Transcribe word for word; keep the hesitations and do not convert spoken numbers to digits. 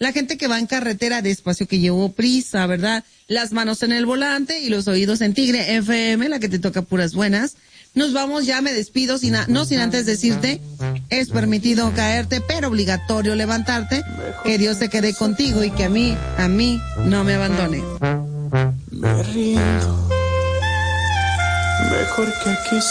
La gente que va en carretera despacio, que llevó prisa, ¿verdad? Las manos en el volante y los oídos en Tigre F M, la que te toca puras buenas. Nos vamos, ya me despido, sin a, no sin antes decirte, es permitido caerte, pero obligatorio levantarte, que Dios se quede contigo y que a mí, a mí, no me abandone. Me rindo, mejor que aquí